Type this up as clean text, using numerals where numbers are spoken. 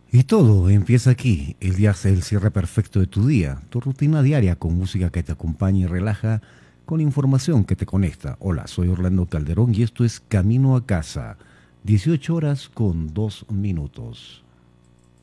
Y todo empieza aquí. El día es el cierre perfecto de tu día, tu rutina diaria con música que te acompaña y relaja, con información que te conecta. Hola, soy Orlando Calderón y esto es Camino a Casa. 18 horas con 2 minutos.